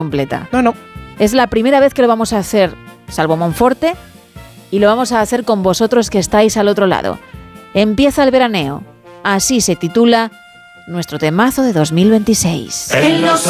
completa. No. Es la primera vez que lo vamos a hacer, salvo Monforte, y lo vamos a hacer con vosotros que estáis al otro lado. Empieza el veraneo. Así se titula nuestro temazo de 2026. En los